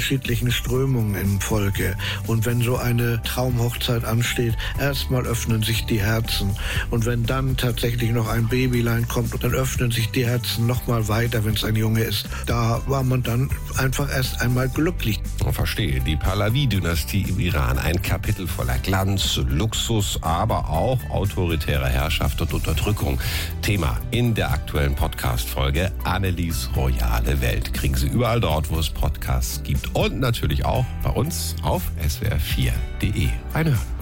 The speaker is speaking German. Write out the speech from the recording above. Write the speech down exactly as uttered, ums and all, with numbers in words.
unterschiedlichen Strömungen im Volke. Und wenn so eine Traumhochzeit ansteht, erstmal öffnen sich die Herzen. Und wenn dann tatsächlich noch ein Babylein kommt, dann öffnen sich die Herzen noch mal weiter, wenn es ein Junge ist. Da war man dann einfach erst einmal glücklich. Verstehe. Die Pahlavi-Dynastie im Iran. Ein Kapitel voller Glanz, Luxus, aber auch autoritärer Herrschaft und Unterdrückung. Thema in der aktuellen Podcast-Folge Annelies royale Welt. Kriegen Sie überall dort, wo es Podcasts gibt. Und natürlich auch bei uns auf S W R vier punkt de. Reinhören.